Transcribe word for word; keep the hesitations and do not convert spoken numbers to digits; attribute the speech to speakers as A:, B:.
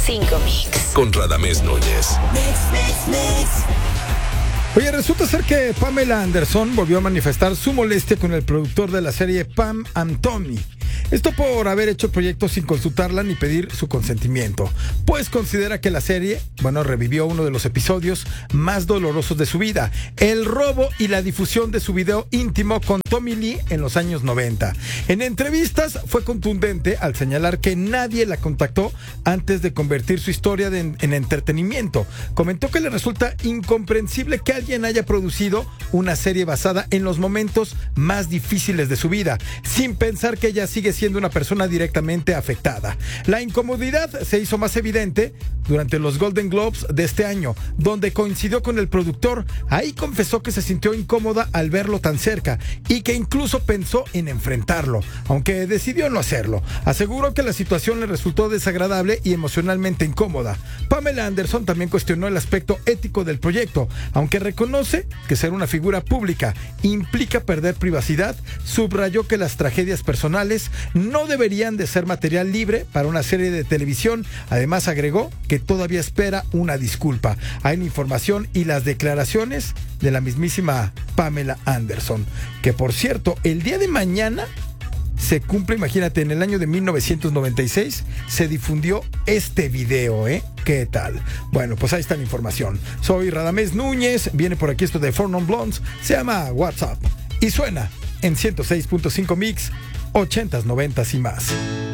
A: cinco Mix.
B: Con Radamés Núñez.
C: Mix, mix, mix.
D: Oye, resulta ser que Pamela Anderson volvió a manifestar su molestia con el productor de la serie Pam and Tommy. Esto por haber hecho el proyecto sin consultarla ni pedir su consentimiento, pues considera que la serie, bueno, revivió uno de los episodios más dolorosos de su vida, el robo y la difusión de su video íntimo con Tommy Lee en los años noventa. En entrevistas fue contundente al señalar que nadie la contactó antes de convertir su historia de, en, en entretenimiento. Comentó que le resulta incomprensible que alguien haya producido una serie basada en los momentos más difíciles de su vida, sin pensar que ella sigue siendo una persona directamente afectada. La incomodidad se hizo más evidente durante los Golden Globes de este año, donde coincidió con el productor. Ahí confesó que se sintió incómoda al verlo tan cerca y que incluso pensó en enfrentarlo, aunque decidió no hacerlo. Aseguró que la situación le resultó desagradable y emocionalmente incómoda. Pamela Anderson también cuestionó el aspecto ético del proyecto, aunque reconoce que ser una figura pública implica perder privacidad. Subrayó que las tragedias personales no deberían de ser material libre para una serie de televisión. Además agregó que todavía espera una disculpa. Hay información y las declaraciones de la mismísima Pamela Anderson, que por cierto, el día de mañana se cumple, imagínate, en el año de mil novecientos noventa y seis se difundió este video, ¿eh? ¿Qué tal? Bueno, pues ahí está la información. Soy Radamés Núñez, viene por aquí esto de Four Non Blondes, se llama WhatsApp y suena en ciento seis punto cinco Mix, ochentas, noventas y más.